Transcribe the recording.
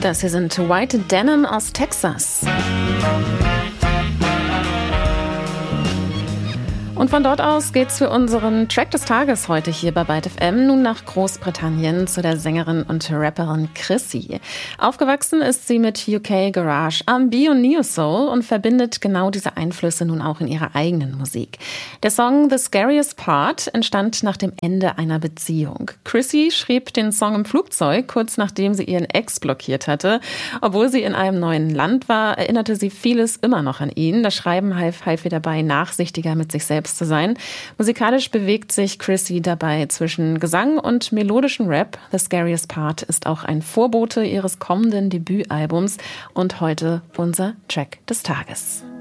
Das hier sind White Denim aus Texas. Und von dort aus geht's für unseren Track des Tages heute hier bei Byte FM nun nach Großbritannien zu der Sängerin und Rapperin Chrissy. Aufgewachsen ist sie mit UK Garage, R&B und Neo Soul und verbindet genau diese Einflüsse nun auch in ihrer eigenen Musik. Der Song The Scariest Part entstand nach dem Ende einer Beziehung. Chrissy schrieb den Song im Flugzeug, kurz nachdem sie ihren Ex blockiert hatte. Obwohl sie in einem neuen Land war, erinnerte sie vieles immer noch an ihn. Das Schreiben half ihr dabei, nachsichtiger mit sich selbst zu sein. Musikalisch bewegt sich Chrissy dabei zwischen Gesang und melodischen Rap. The Scariest Part ist auch ein Vorbote ihres kommenden Debütalbums und heute unser Track des Tages.